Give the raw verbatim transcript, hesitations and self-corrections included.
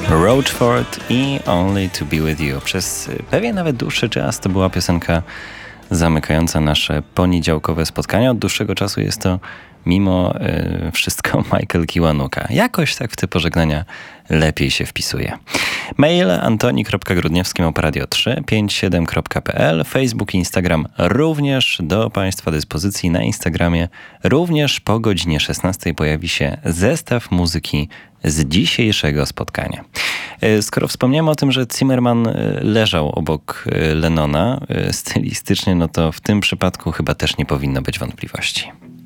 Roachford i Only to be with you. Przez pewien nawet dłuższy czas to była piosenka zamykająca nasze poniedziałkowe spotkania. Od dłuższego czasu jest to mimo y, wszystko Michael Kiwanuka. Jakoś tak w te pożegnania lepiej się wpisuje. Mail antoni kropka grudniewski małpa radio trzy pięć siedem kropka p l. Facebook i Instagram również do Państwa dyspozycji. Na Instagramie również po godzinie szesnastej pojawi się zestaw muzyki z dzisiejszego spotkania. Skoro wspomniałem o tym, że Zimmerman leżał obok Lennona stylistycznie, no to w tym przypadku chyba też nie powinno być wątpliwości.